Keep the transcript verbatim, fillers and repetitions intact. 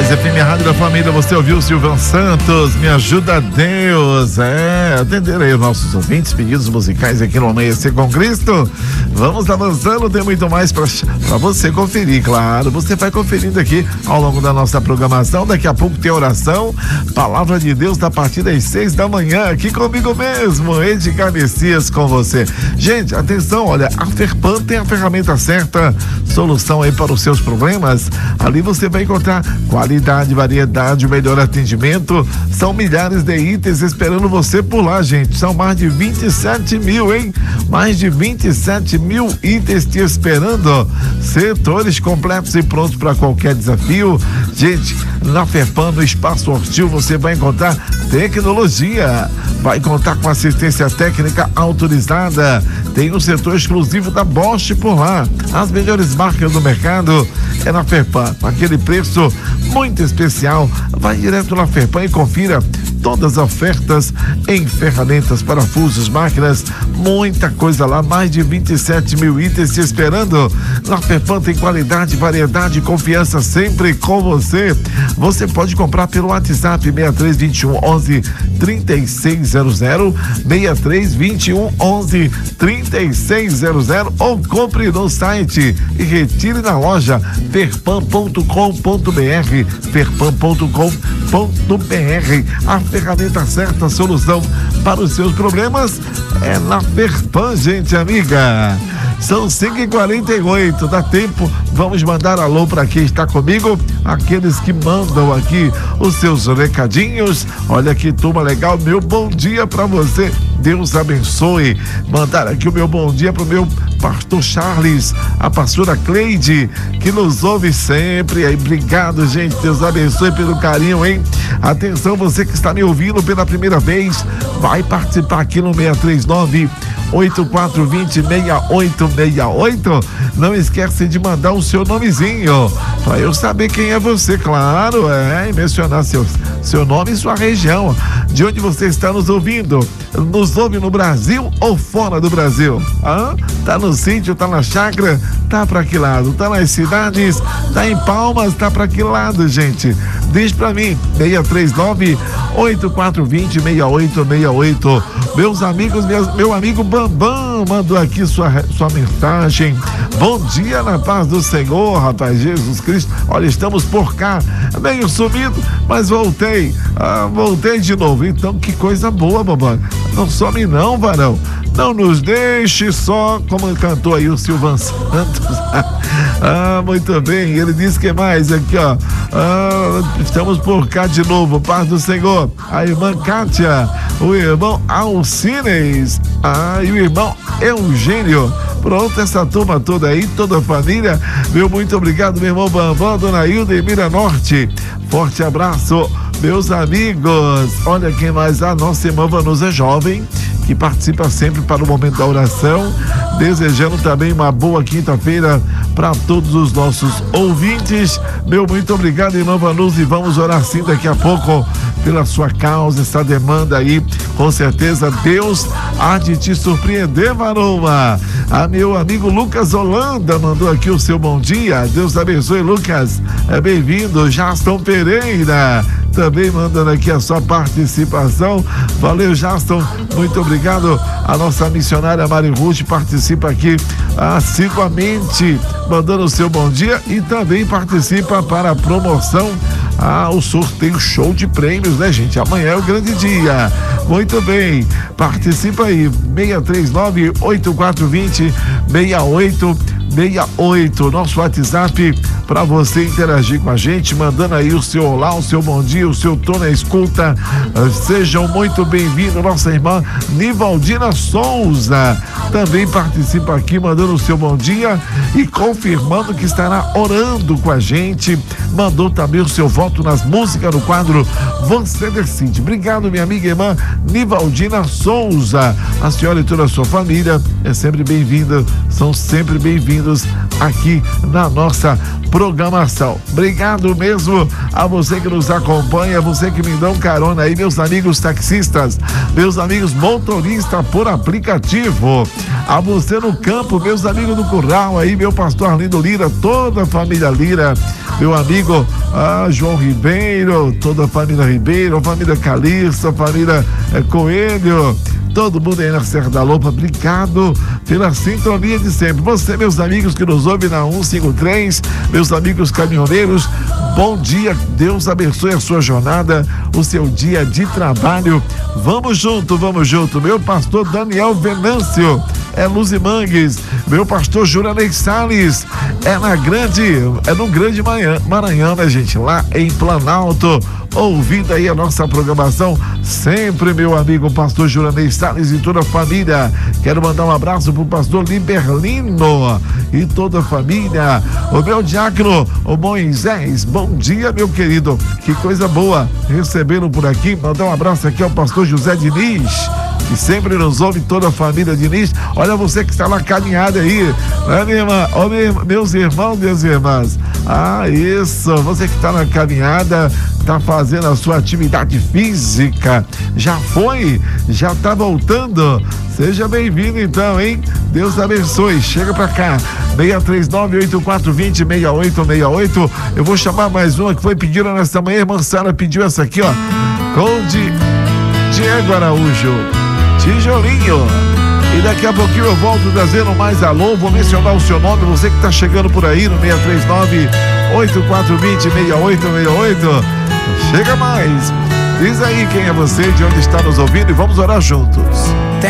Mas F M Rádio da Família, você ouviu o Silvão Santos, Me Ajuda Deus, é, atender aí os nossos ouvintes, pedidos musicais aqui no Amanhecer com Cristo. Vamos avançando, tem muito mais para você conferir, claro, você vai conferindo aqui ao longo da nossa programação. Daqui a pouco tem oração, Palavra de Deus a partir das seis da manhã, aqui comigo mesmo, Edgar Messias com você. Gente, atenção, olha, a Ferpan tem a ferramenta certa, solução aí para os seus problemas. Ali você vai encontrar qualidade, variedade, o melhor atendimento. São milhares de itens esperando você por lá, gente. São mais de vinte e sete mil, hein? Mais de vinte e sete mil itens te esperando. Setores completos e prontos para qualquer desafio. Gente, na Ferpan, no Espaço Hostil, você vai encontrar tecnologia. Vai contar com assistência técnica autorizada. Tem um setor exclusivo da Bosch por lá. As melhores marcas do mercado é na Ferpan. Aquele preço muito especial. Vai direto na Ferpan e confira todas as ofertas em ferramentas, parafusos, máquinas, muita coisa lá, mais de vinte e sete mil itens te esperando. Na Ferpan tem qualidade, variedade e confiança sempre com você. Você pode comprar pelo WhatsApp seis três dois um, onze, trinta e seis zero zero, seis três dois um, onze, trinta e seis zero zero, ou compre no site e retire na loja ferpan ponto com ponto br, ferpan ponto com ponto br. A ferramenta certa, a solução para os seus problemas é na Ferpan, gente amiga. São cinco e quarenta e oito, dá tempo, vamos mandar alô para quem está comigo, aqueles que mandam aqui os seus recadinhos. Olha que turma legal, meu bom dia para você, Deus abençoe. Mandar aqui o meu bom dia pro meu pastor Charles, a pastora Cleide, que nos ouve sempre aí. Obrigado, gente, Deus abençoe pelo carinho, hein? Atenção, você que está me ouvindo pela primeira vez, vai participar aqui no seis três nove, oito quatro dois zero, seis oito seis oito. Não esquece de mandar o seu nomezinho para eu saber quem é você, claro, é, e mencionar seu, seu nome e sua região, de onde você está nos ouvindo. Nos ouve no Brasil ou fora do Brasil? Ah, tá no sítio, tá na chácara, tá pra que lado? Tá nas cidades, tá em Palmas, tá pra que lado, gente? Diz pra mim, seis três nove, oito quatro dois zero, seis oito seis oito. Meus amigos, meus, meu amigo Bambam mandou aqui sua, sua mensagem. Bom dia, na paz do Senhor, rapaz, Jesus Cristo. Olha, estamos por cá, meio sumido, mas voltei, ah, voltei de novo. Então, que coisa boa, Bambam. Não some não, varão. Não nos deixe só, como cantou aí o Silvão Santos. Ah, muito bem. Ele disse que mais aqui, ó. Ah, estamos por cá de novo, paz do Senhor. A irmã Kátia, o irmão Alcines, ah, e o irmão Eugênio. Pronto, essa turma toda aí, toda a família. Meu muito obrigado, meu irmão Bambam, dona Hilda e Mira Norte. Forte abraço, meus amigos. Olha quem mais, a nossa irmã Vanusa Jovem, que participa sempre para o momento da oração, desejando também uma boa quinta-feira para todos os nossos ouvintes. Meu muito obrigado, irmã Vanusa, e vamos orar sim daqui a pouco pela sua causa, essa demanda aí. Com certeza Deus há de te surpreender, Varoma. A meu amigo Lucas Holanda mandou aqui o seu bom dia. Deus abençoe, Lucas. É bem-vindo. Jaston Pereira também mandando aqui a sua participação. Valeu, Jaston, muito obrigado. A nossa missionária Mari Ruth participa aqui assiduamente, mandando o seu bom dia, e também participa para a promoção, ah, o sorteio show de prêmios, né, gente? Amanhã é o grande dia. Muito bem, participa aí, seis três nove, oito quatro dois zero, seis oito seis oito, nosso WhatsApp para você interagir com a gente, mandando aí o seu olá, o seu bom dia, o seu tom na escuta. Sejam muito bem-vindos. Nossa irmã Nivaldina Souza também participa aqui, mandando o seu bom dia e confirmando que estará orando com a gente. Mandou também o seu voto nas músicas no quadro Você Decide. Obrigado, minha amiga e irmã Nivaldina Souza. A senhora e toda a sua família é sempre bem-vinda, são sempre bem-vindos aqui na nossa programação. Obrigado mesmo a você que nos acompanha, você que me dá um carona aí, meus amigos taxistas, meus amigos motoristas por aplicativo, a você no campo, meus amigos do curral aí, meu pastor Arlindo Lira, toda a família Lira, meu amigo ah, João Ribeiro, toda a família Ribeiro, a família Calixto, a família eh, Coelho, todo mundo aí na Serra da Lopa, obrigado pela sintonia de sempre. Você, meus amigos que nos ouvem na cento e cinquenta e três, meus amigos caminhoneiros, bom dia, Deus abençoe a sua jornada, o seu dia de trabalho. Vamos junto, vamos junto. Meu pastor Daniel Venâncio, é Luzimangues. Meu pastor Juranei Salles, é na grande, é no Grande Maranhão, né, gente? Lá em Planalto. Ouvindo aí a nossa programação, sempre meu amigo pastor Juranei Salles e toda a família. Quero mandar um abraço pro pastor Liberlino e toda a família. O meu diácono, o Moisés, bom dia, meu querido. Que coisa boa recebê-lo por aqui. Mandar um abraço aqui ao pastor José Diniz, que sempre nos ouve, toda a família Diniz. Olha você que está na caminhada aí, né, minha irmã? Oh, meu, meus irmãos, minhas irmãs. Ah, isso, você que está na caminhada, está fazendo a sua atividade física, já foi, já está voltando, seja bem-vindo então, hein? Deus abençoe, chega pra cá, seis três nove, oito quatro dois zero, seis oito seis oito. Eu vou chamar mais uma que foi pedida nesta manhã, a irmã Sara pediu essa aqui, ó, com Di, Diego Araújo, Tijolinho. E daqui a pouquinho eu volto trazendo mais alô, vou mencionar o seu nome, você que está chegando por aí no seis três nove, oito quatro dois zero, seis oito seis oito. Chega mais, diz aí quem é você, de onde está nos ouvindo e vamos orar juntos.